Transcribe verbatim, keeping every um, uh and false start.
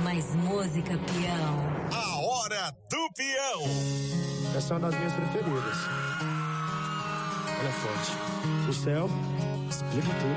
mais música, peão. A Hora do Peão. Essa é uma das minhas preferidas. Ela é forte. O céu explica tudo.